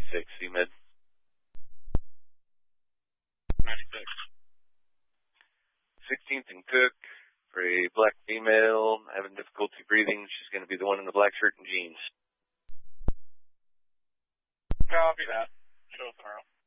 96, CMed. 96. 16th and Cook for a black female having difficulty breathing. She's going to be the one in the black shirt and jeans. Copy that. Show tomorrow.